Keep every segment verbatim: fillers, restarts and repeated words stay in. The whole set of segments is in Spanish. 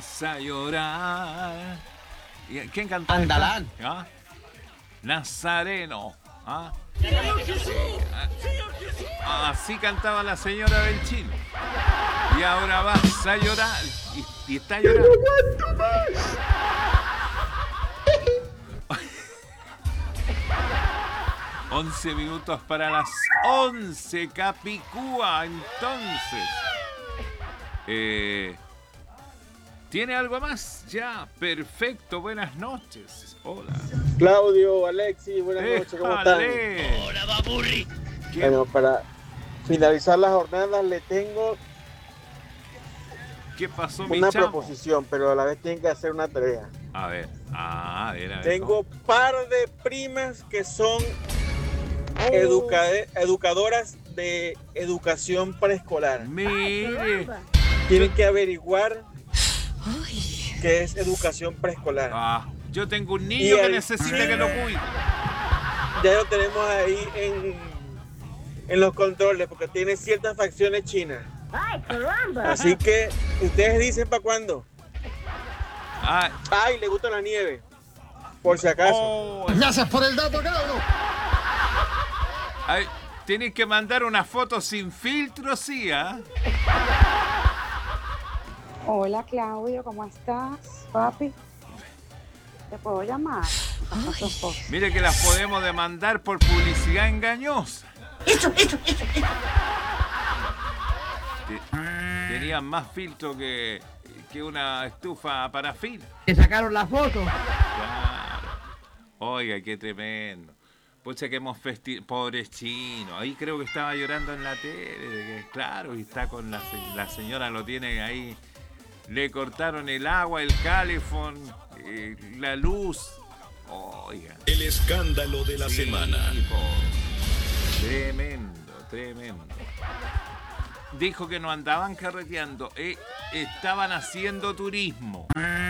vas a llorar. ¿Y quién cantaba? Andalán. ¿Ah? Nazareno. ¿Ah? Así cantaba la señora del Chino. Y ahora vas a llorar. Y, y está llorando. once minutos para las once, Capicúa. Entonces, eh, ¿tiene algo más? Ya, perfecto. Buenas noches. Hola. Claudio, Alexi, buenas Déjale. noches, ¿cómo están? Hola, Baburri. Bueno, para finalizar la jornada le tengo ¿Qué pasó, mi una chamo? proposición, pero a la vez tienen que hacer una tarea. A ver, ah, a ver, a ver. Tengo par de primas que son Oh. educa- educadoras de educación preescolar. Mire. Tienen que averiguar qué es educación preescolar. Ah, yo tengo un Y niño que el- necesita que lo cuide. Ya lo tenemos ahí en, en los controles porque tiene ciertas facciones chinas. ¡Ay, caramba! Así que ustedes dicen para cuándo. Ah, Ay, le gusta la nieve. Por si acaso. oh, Gracias por el dato, Claudio. ay, tienes que mandar una foto sin filtro, sí, ¿ah? Hola Claudio, ¿cómo estás, papi? ¿Te puedo llamar? Mire que las podemos demandar por publicidad engañosa. Eso, eso, eso. Te- Tenían más filtro que, que una estufa parafina. Te sacaron la foto. Claro. Oiga, qué tremendo. Pucha que hemos festi... Pobre chino. Ahí creo que estaba llorando en la tele. de que, claro, y está con la, se- la señora, lo tiene ahí. Le cortaron el agua, el calefón, eh, la luz. Oiga. El escándalo de la Sí, semana. po. Tremendo, tremendo. Dijo que no andaban carreteando, eh, estaban haciendo turismo.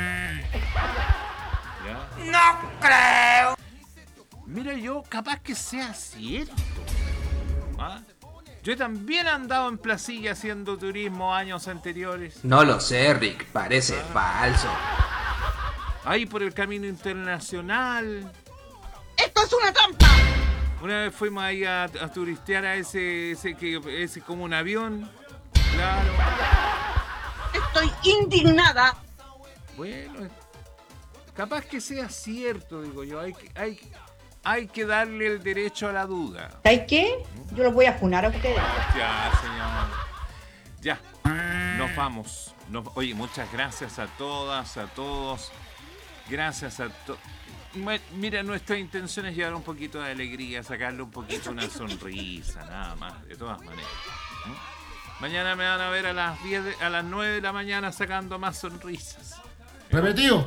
¿Ya? No creo. Mira, yo capaz que sea cierto. ¿Ah? Yo también he andado en Placilla haciendo turismo años anteriores. No lo sé, Rick, parece falso. Ahí por el camino internacional. ¡Esto es una trampa! Una vez fuimos ahí a, a turistear a ese, ese que ese como un avión. Claro. Estoy indignada. Bueno, capaz que sea cierto, digo yo. Hay que, hay, hay que darle el derecho a la duda. ¿Sabes qué? Yo los voy a funar a ustedes. Ya, señor. Ya, nos vamos. Nos- oye, muchas gracias a todas, a todos. Gracias a todos. Mira, nuestra intención es llevar un poquito de alegría, sacarle un poquito una sonrisa, nada más, de todas maneras. ¿Mm? Mañana me van a ver a las diez de- a las nueve de la mañana sacando más sonrisas. Repetido.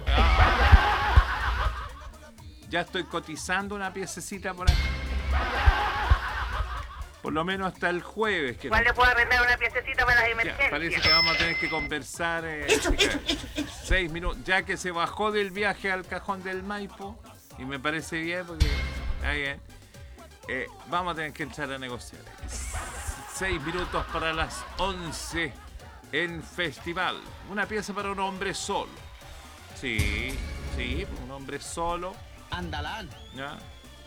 Ya estoy cotizando una piececita por aquí. Por lo menos hasta el jueves. Que ¿Cuál no- le puedo arrendar una piececita para las Ya, emergencias? parece que vamos a tener que conversar eh, seis minutos, ya que se bajó del viaje al Cajón del Maipo, y me parece bien porque está bien. Eh, vamos a tener que entrar a negociar. Seis minutos para las once en Festival. Una pieza para un hombre solo. Sí, sí, un hombre solo. Andalán. ¿Ya?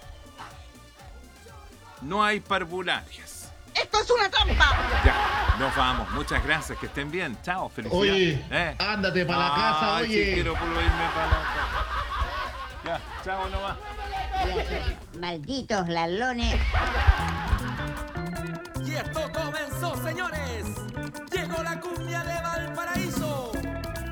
No hay parvularias. ¡Esto es una trampa! Ya, nos vamos. Muchas gracias. Que estén bien. Chao. Felicidades. Oye, ¿Eh? ándate para la casa, Ay, oye. sí, quiero puro irme para la casa. Ya, chao nomás. Malditos ladrones. Y esto comenzó, señores.